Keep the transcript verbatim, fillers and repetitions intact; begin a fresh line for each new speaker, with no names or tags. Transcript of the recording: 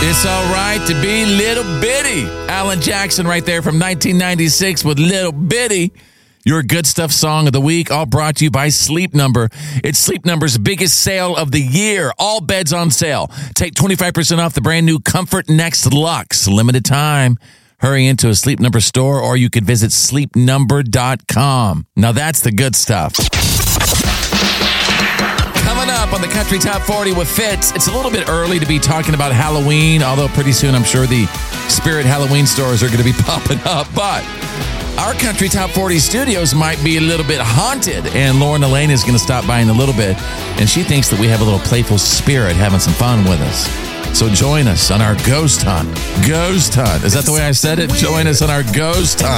It's all right to be little bitty. Alan Jackson right there from nineteen ninety-six with Little Bitty. Your good stuff song of the week, all brought to you by Sleep Number. It's Sleep Number's biggest sale of the year. All beds on sale. Take twenty-five percent off the brand new Comfort Next Luxe. Limited time. Hurry into a Sleep Number store, or you could visit sleep number dot com. Now that's the good stuff. Coming up on the Country Top forty with Fitz, it's a little bit early to be talking about Halloween, although pretty soon I'm sure the Spirit Halloween stores are going to be popping up. But our Country Top forty studios might be a little bit haunted, and Lauren Elaine is going to stop by in a little bit, and she thinks that we have a little playful spirit having some fun with us. So join us on our ghost hunt. Ghost hunt. Is that the way I said it? Join us on our ghost hunt.